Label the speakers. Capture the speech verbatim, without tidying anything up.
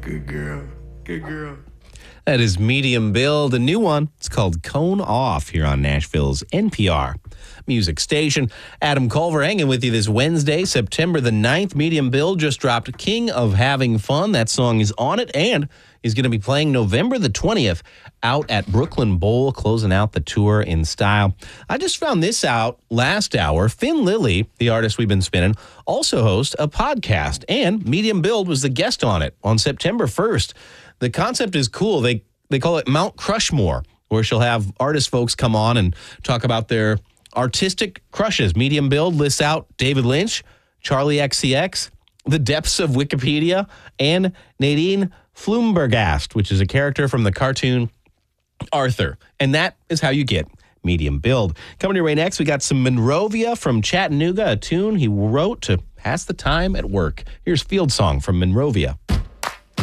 Speaker 1: Good girl. Good girl.
Speaker 2: That is Medium Build, a new one. It's called Cone Off here on Nashville's N P R music station. Adam Culver hanging with you this Wednesday, September the ninth. Medium Build just dropped King of Having Fun. That song is on it, and he's going to be playing November the twentieth out at Brooklyn Bowl, closing out the tour in style. I just found this out last hour. Finn Lilly, the artist we've been spinning, also hosts a podcast, and Medium Build was the guest on it on September first. The concept is cool. They they call it Mount Crushmore, where she'll have artist folks come on and talk about their artistic crushes. Medium Build lists out David Lynch, Charlie X C X, the depths of Wikipedia, and Nadine Flumbergast, which is a character from the cartoon Arthur. And that is how you get Medium Build. Coming your way next, we got some Monrovia from Chattanooga, a tune he wrote to pass the time at work. Here's Field Song from Monrovia.